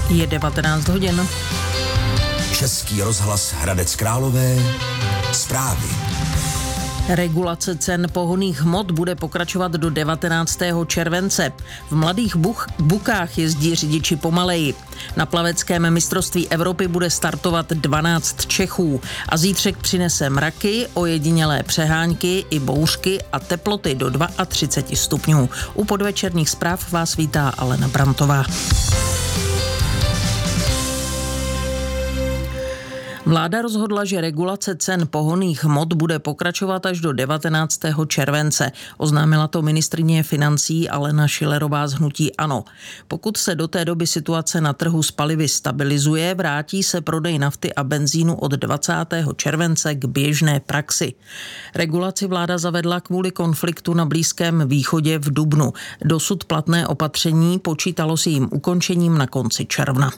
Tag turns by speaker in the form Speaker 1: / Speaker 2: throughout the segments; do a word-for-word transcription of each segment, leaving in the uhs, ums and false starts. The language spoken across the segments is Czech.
Speaker 1: Je devatenáct hodin.
Speaker 2: Český rozhlas Hradec Králové. Zprávy.
Speaker 1: Regulace cen pohonných hmot bude pokračovat do devatenáctého července. V Mladých buch, bukách jezdí řidiči pomaleji. Na plaveckém mistrovství Evropy bude startovat dvanáct Čechů a zítřek přinese mraky, ojedinělé přehánky i bouřky a teploty do třicet dva stupňů. U podvečerních zpráv vás vítá Alena Brantová. Vláda rozhodla, že regulace cen pohonných hmot bude pokračovat až do devatenáctého července. Oznámila to ministryně financí Alena Schillerová z hnutí ANO. Pokud se do té doby situace na trhu s palivy stabilizuje, vrátí se prodej nafty a benzínu od dvacátého července k běžné praxi. Regulaci vláda zavedla kvůli konfliktu na Blízkém východě v dubnu. Dosud platné opatření počítalo s jejím ukončením na konci června.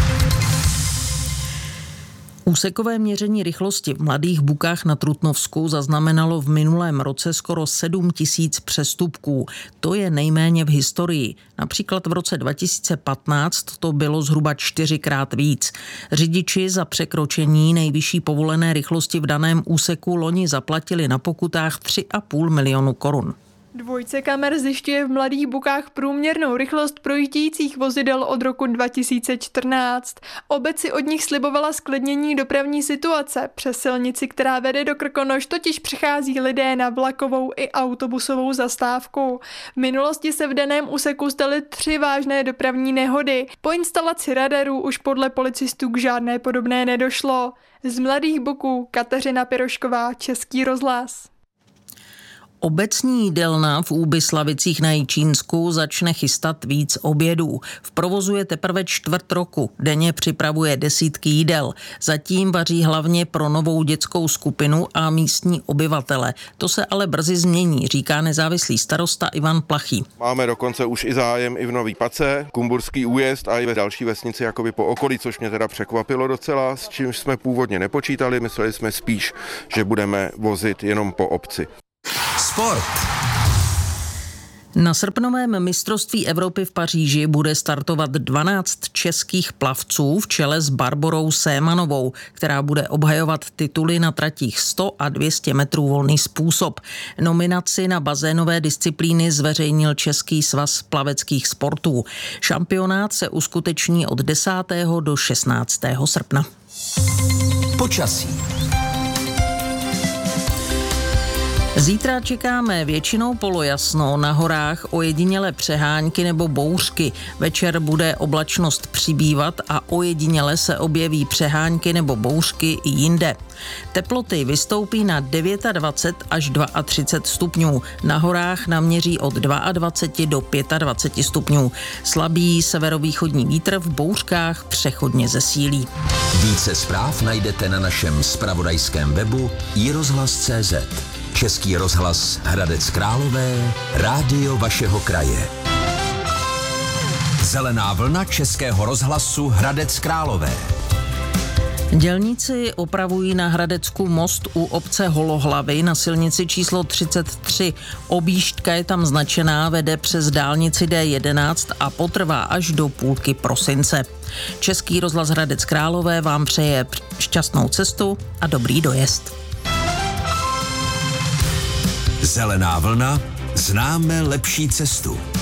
Speaker 1: Úsekové měření rychlosti v Mladých Bukách na Trutnovsku zaznamenalo v minulém roce skoro sedm tisíc přestupků. To je nejméně v historii. Například v roce dva tisíce patnáct to bylo zhruba čtyřikrát víc. Řidiči za překročení nejvyšší povolené rychlosti v daném úseku loni zaplatili na pokutách tři a půl milionu korun.
Speaker 3: Dvojce kamer zjišťuje v Mladých Bukách průměrnou rychlost projíždějících vozidel od roku dva tisíce čtrnáct. Obec si od nich slibovala zklidnění dopravní situace. Přes silnici, která vede do Krkonoš, totiž přichází lidé na vlakovou i autobusovou zastávku. V minulosti se v daném úseku staly tři vážné dopravní nehody. Po instalaci radarů už podle policistů k žádné podobné nedošlo. Z Mladých Buků Kateřina Pirošková, Český rozhlas.
Speaker 1: Obecní jídelna v Úbyslavicích na Jičínsku začne chystat víc obědů. V provozu je teprve čtvrt roku. Denně připravuje desítky jídel. Zatím vaří hlavně pro novou dětskou skupinu a místní obyvatele. To se ale brzy změní, říká nezávislý starosta Ivan Plachý.
Speaker 4: Máme dokonce už i zájem i v Nový Pace, Kumburský újezd a i ve další vesnici jakoby po okolí, což mě teda překvapilo docela, s čím jsme původně nepočítali. Mysleli jsme spíš, že budeme vozit jenom po obci.
Speaker 2: Sport.
Speaker 1: Na srpnovém mistrovství Evropy v Paříži bude startovat dvanáct českých plavců v čele s Barborou Sémanovou, která bude obhajovat tituly na tratích sto a dvě stě metrů volný způsob. Nominaci na bazénové disciplíny zveřejnil Český svaz plaveckých sportů. Šampionát se uskuteční od desátého do šestnáctého srpna.
Speaker 2: Počasí.
Speaker 1: Zítra čekáme většinou polojasno, na horách ojedinělé přehánky nebo bouřky. Večer bude oblačnost přibývat a ojediněle se objeví přehánky nebo bouřky i jinde. Teploty vystoupí na dvacet devět až třicet dva stupňů. Na horách naměří od dvacet dva do dvacet pět stupňů. Slabý severovýchodní vítr v bouřkách přechodně zesílí.
Speaker 2: Více zpráv najdete na našem zpravodajském webu i rozhlas tečka cé zet. Český rozhlas Hradec Králové, rádio vašeho kraje. Zelená vlna Českého rozhlasu Hradec Králové.
Speaker 1: Dělníci opravují na Hradecku most u obce Holohlavy na silnici číslo třicet tři. Objížďka je tam značená, vede přes dálnici D jedenáct a potrvá až do půlky prosince. Český rozhlas Hradec Králové vám přeje šťastnou cestu a dobrý dojezd.
Speaker 2: Zelená vlna, známe lepší cestu.